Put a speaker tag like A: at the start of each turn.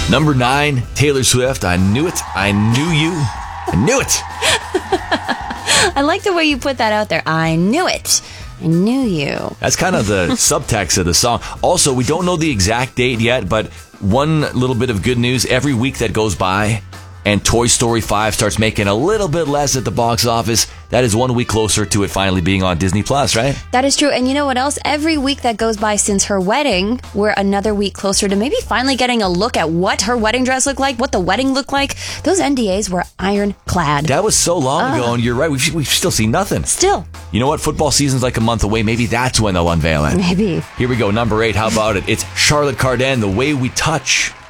A: Number 9, Taylor Swift. I knew it. I knew you. I knew it.
B: I like the way you put that out there. I knew it. I knew you.
A: That's kind of the subtext of the song. Also, we don't know the exact date yet, but one little bit of good news. Every week that goes by and Toy Story 5 starts making a little bit less at the box office, that is 1 week closer to it finally being on Disney Plus, right?
B: That is true. And you know what else? Every week that goes by since her wedding, we're another week closer to maybe finally getting a look at what her wedding dress looked like, what the wedding looked like. Those NDAs were ironclad.
A: That was so long ago, and you're right. We've still seen nothing.
B: Still.
A: You know what? Football season's like a month away. Maybe that's when they'll unveil it.
B: Maybe.
A: Here we go. Number 8. How about it? It's Charlotte Cardin, The Way We Touch.